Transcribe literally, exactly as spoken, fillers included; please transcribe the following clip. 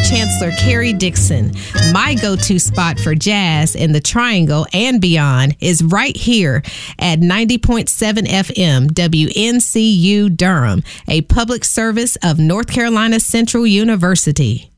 Chancellor Carrie Dixon. My go-to spot for jazz in the Triangle and beyond is right here at ninety point seven F M W N C U Durham, a public service of North Carolina Central University.